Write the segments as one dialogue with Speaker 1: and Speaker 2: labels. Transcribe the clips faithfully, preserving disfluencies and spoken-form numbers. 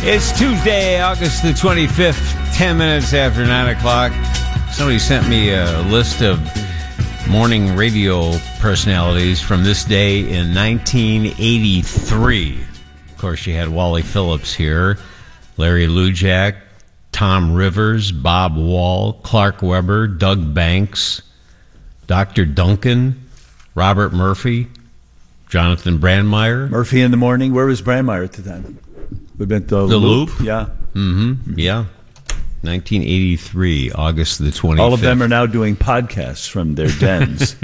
Speaker 1: It's Tuesday, August the twenty-fifth, ten minutes after nine o'clock. Somebody sent me a list of morning radio personalities from this day in nineteen eighty-three. Of course, you had Wally Phillips here, Larry Lujack, Tom Rivers, Bob Wall, Clark Weber, Doug Banks, Doctor Duncan, Robert Murphy, Jonathan Brandmeier.
Speaker 2: Murphy in the morning. Where was Brandmeier at the time? We've been to the,
Speaker 1: the
Speaker 2: Loop.
Speaker 1: Loop.
Speaker 2: Yeah.
Speaker 1: Mm-hmm. Yeah. nineteen eighty-three, August the twenty-fifth.
Speaker 2: All of them are now doing podcasts from their dens.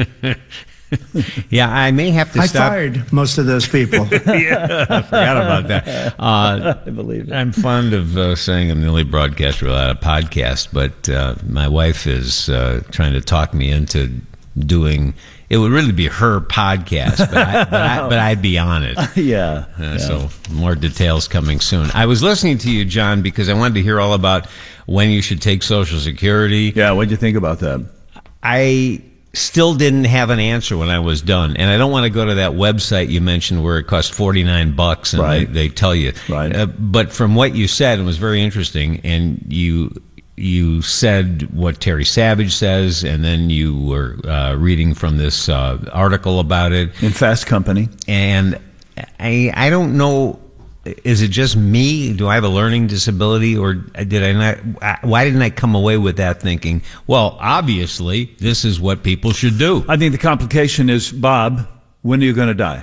Speaker 1: Yeah, I may have to
Speaker 3: I
Speaker 1: stop.
Speaker 3: I fired most of those people.
Speaker 1: Yeah, I forgot about that. Uh,
Speaker 2: I believe it.
Speaker 1: I'm fond of uh, saying I'm the only broadcaster without a podcast, but uh, my wife is uh, trying to talk me into doing. It would really be her podcast, but, I, but, I, but I'd be on it.
Speaker 2: yeah,
Speaker 1: Uh,
Speaker 2: yeah.
Speaker 1: So more details coming soon. I was listening to you, John, because I wanted to hear all about when you should take Social Security.
Speaker 2: Yeah, what'd you think about that?
Speaker 1: I still didn't have an answer when I was done, and I don't want to go to that website you mentioned where it costs forty-nine bucks, and
Speaker 2: Right.
Speaker 1: they, they tell you.
Speaker 2: Right.
Speaker 1: Uh, but from what you said, it was very interesting, and you you said what Terry Savage says, and then you were uh, reading from this uh, article about it.
Speaker 2: In Fast Company.
Speaker 1: And I I don't know, is it just me? Do I have a learning disability, or did I not? Why didn't I come away with that thinking, well, obviously, this is what people should do?
Speaker 2: I think the complication is, Bob, when are you going to die?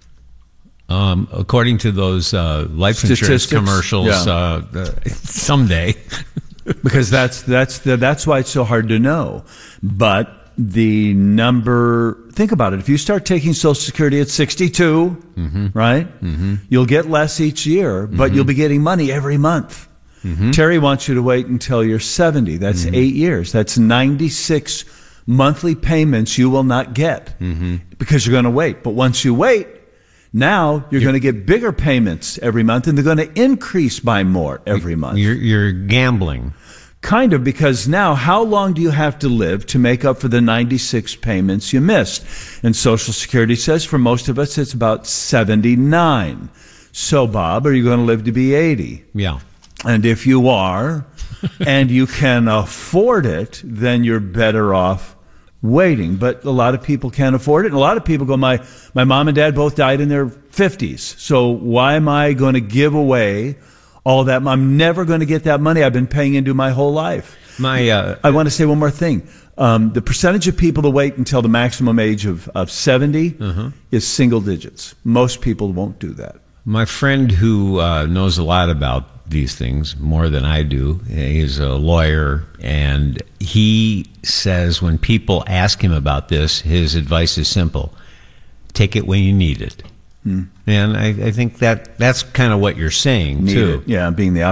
Speaker 1: Um, according to those uh, life insurance
Speaker 2: Statistics?
Speaker 1: commercials,
Speaker 2: Yeah.
Speaker 1: uh, uh, someday.
Speaker 2: Because that's that's the, that's why it's so hard to know. But the number, think about it. If you start taking Social Security at sixty-two, mm-hmm. right, mm-hmm. you'll get less each year, but mm-hmm. you'll be getting money every month. Mm-hmm. Terry wants you to wait until you're seventy. That's mm-hmm. eight years. That's ninety-six monthly payments you will not get mm-hmm. because you're going to wait. But once you wait, now you're, you're going to get bigger payments every month, and they're going to increase by more every month.
Speaker 1: You're, you're gambling.
Speaker 2: Kind of, because now how long do you have to live to make up for the ninety-six payments you missed? And Social Security says for most of us it's about seventy-nine. So, Bob, are you going to live to be eighty?
Speaker 1: Yeah.
Speaker 2: And if you are, and you can afford it, then you're better off waiting. But a lot of people can't afford it. And a lot of people go, my, my mom and dad both died in their fifties. So why am I going to give away all that? I'm never going to get that money I've been paying into my whole life.
Speaker 1: My, uh,
Speaker 2: I want to say one more thing. Um, the percentage of people that wait until the maximum age of, of seventy uh-huh. is single digits. Most people won't do that.
Speaker 1: My friend who uh, knows a lot about these things, more than I do, he's a lawyer, and he says when people ask him about this, his advice is simple: take it when you need it. Hmm. And I, I think that that's kind of what you're saying,
Speaker 2: Need
Speaker 1: too.
Speaker 2: It. Yeah, being the